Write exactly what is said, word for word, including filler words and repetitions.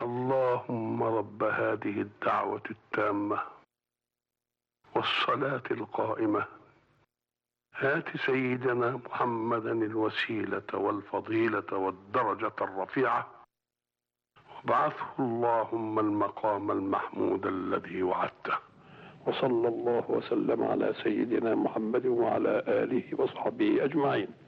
اللهم رب هذه الدعوة التامة والصلاة القائمة هات سيدنا محمدا الوسيلة والفضيلة والدرجة الرفيعة وابعثه اللهم المقام المحمود الذي وعدته. وصلى الله وسلم على سيدنا محمد وعلى آله وصحبه أجمعين.